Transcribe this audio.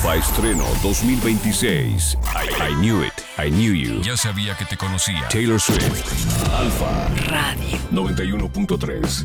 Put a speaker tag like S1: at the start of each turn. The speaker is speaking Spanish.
S1: Alfa Estreno 2026. I Knew It, I Knew You.
S2: Ya sabía que te conocía.
S1: Taylor Swift. Alfa
S3: Radio
S1: 91.3.